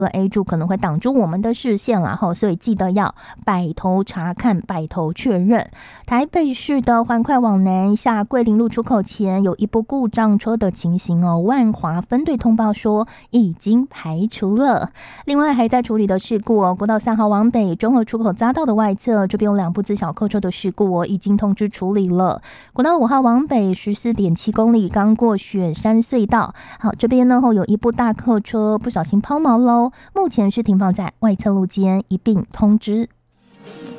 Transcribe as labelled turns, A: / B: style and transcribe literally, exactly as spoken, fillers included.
A: A 柱可能会挡住我们的视线啦，所以记得要摆头查看，摆头确认。台北市的环快往南下桂林路出口前有一部故障车的情形哦，万华分队通报说已经排除了。另外还在处理的事故哦，国道三号往北中和出口匝道的外侧，这边有两部自小客车的事故哦，已经通知处理了。国道五号往北 十四点七公里，刚过雪山隧道，好，这边呢有一部大客车不小心抛锚喽，目前是停放在外侧路肩，一并通知。